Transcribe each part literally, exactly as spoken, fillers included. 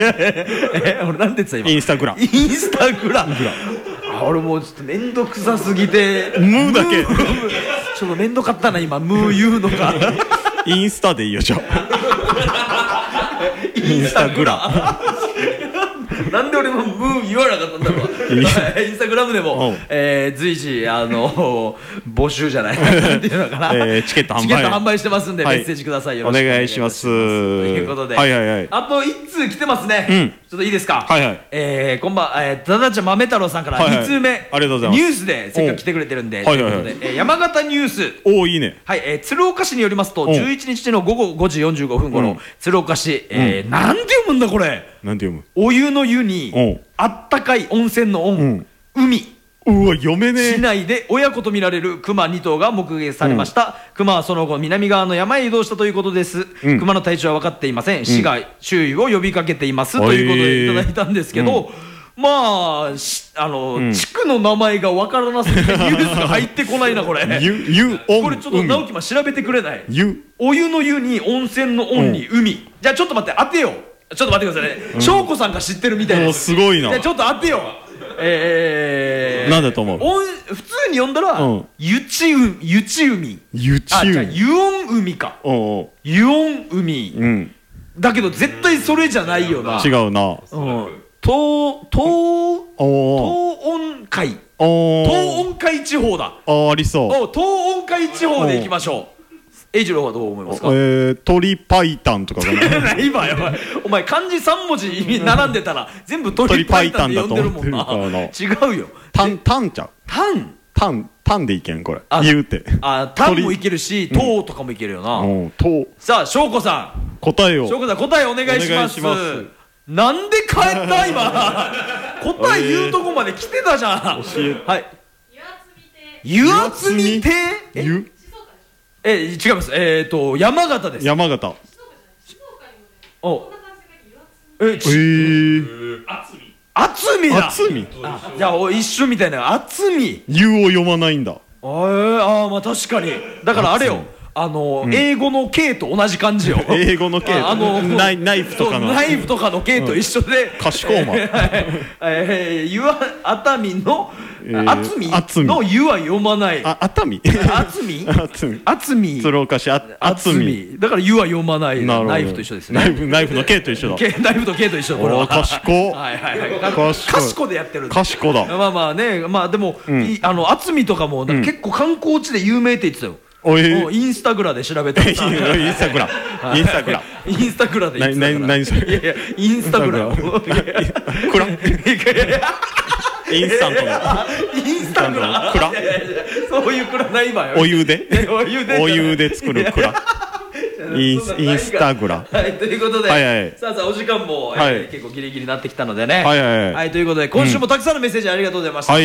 え、俺なんて言ってた今。 インスタグラム。 インスタグラム。あ、俺もうちょっとめんどくさすぎて。 ムーだけ。 ちょっとめんどかったな今、ムー言うのが。 インスタでいいよじゃあ。インスタグラム。 なんで俺もムー言わなかったんだろう。インスタグラムでも、えー、随時あの募集じゃないなんていうのかな、 えー、チケット販売チケット販売してますんで、はい、メッセージください。よろしくお願いします。ということで、 はいはいはい、 あと一通来てますね、うん、ちょっといいですか。 はいはい、 えー、こんばん、えー、ただちゃん豆太郎さんからに通目、はいはい、 ありがとうございます。 ニュースでせっかく来てくれてるんで、 ということで、 えー、山形ニュース、 おーいいね。 はい、えー、鶴岡市によりますとじゅういちにちの午後ごじよんじゅうごふん頃、うん、鶴岡市、えーうん、なんて読むんだこれ。 なんて読む。 お湯の湯にあったかい温泉の温、うん、海。 うわ読めねえ。 市内で親子と見られるクマに頭が目撃されました、うん、クマはその後南側の山へ移動したということです、うん、クマの体調は分かっていません、うん、市が注意を呼びかけています、うん、ということでいただいたんですけど、うん、まああの、うん、地区の名前が分からなすぎてニュースが入ってこないなこれ。 ゆゆこれちょっと直樹も調べてくれない。ゆお湯の湯に温泉の温に海、うん、じゃあちょっと待って当てよう。ちょっと待ってくださいね。翔子さんが知ってるみたいです。 すごいな。 じゃあちょっと当てよう。えー、 なんだと思う。 普通に読んだら、うん、ゆちうゆち海。 ゆち海。 あ、じゃあ湯温海か。湯温海、うん。だけど絶対それじゃないよな。 違うな。 うん。東東東温海。東温海地方だ。 あありそう。 東温海地方でいきましょう。栄次郎はどう思いますか。 えー、鳥パイタンとかかな。 ないわよお前漢字さん文字並んでたら全部鳥パイタンで読んでるもんな。違うよ。 タンタンちゃう。 タンタンタンでいけんこれ。言うて。 あ、タンもいけるし、トウとかもいけるよな。 トウ。 さあ翔子さん答えを。 翔子さん答えお願いします。なんで帰った今。答え言うとこまで来てたじゃん。はい。湯厚み亭。湯え、違います。えっと山形です。 山形。 お。え、ち。厚み。厚みだ。 厚み。 じゃあ一緒みたいな厚み。 湯を読まないんだ。 ああ、まあ確かに。だからあれよ。あの英語の K と同じ感じよ。 英語の K。あのナイフとかの。 ナイフとかの K と一緒で。 賢いま。 え、湯は熱海の厚みの湯は読まない。 あ、熱海。 厚み。厚み。 鶴岡市厚み。 だから湯は読まない。ナイフと一緒ですね。 ナイフの K と一緒だ。 ナイフと K と一緒。これは賢。 はいはいはい。賢でやってる。 賢だ。 まあまあね、まあでもあの厚みとかも結構観光地で有名って言ってたよ。インスタグラで調べた。インスタグラインスタグラインスタグラで言ってたから。 何それ。 いやいやインスタグラクラインスタントのインスタグラそういうクラないわよ。 お湯でお湯で作るクラインスタグラ。 はい、ということで、さあさあお時間も結構ギリギリになってきたのでね。はい、ということで今週もたくさんのメッセージありがとうございました。はい、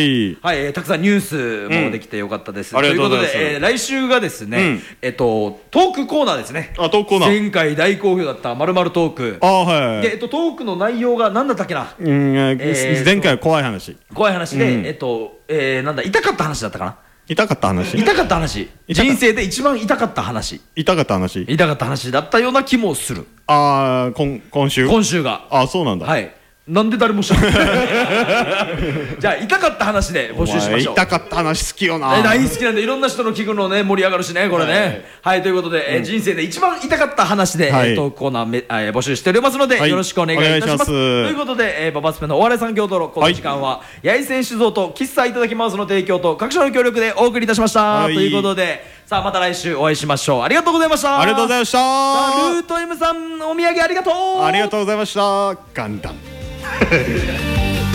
たくさんニュースもできてよかったです。ということで来週がですね、えっとトークコーナーですね。 あ、トークコーナー。 前回大好評だったまるまるトーク。 あ、はい。 で、えっとトークの内容が何だったっけな。 前回は怖い話。 怖い話で、えっとなんだ痛かった話だったかな。 痛かった話。 痛かった話。人生で一番痛かった話。 痛かった話。 痛かった話だったような気もする。 ああ、今今週。 今週が。 あ、そうなんだ。 はい。なんで誰も知らない。じゃあ痛かった話で募集しましょう。 痛かった話好きよな。 大好きなんでいろんな人の聞くのね盛り上がるしねこれね。はい、ということで人生で一番痛かった話でトークコーナー募集しておりますのでよろしくお願いいたします。ということでババスペのお笑い産業道路この時間は八重泉酒造と喫茶いただきますの提供と各社の協力でお送りいたしました。ということでさあまた来週お会いしましょう。ありがとうございました。 ありがとうございました。 ルート M さんお土産ありがとう。 ありがとうございました。ガンダム。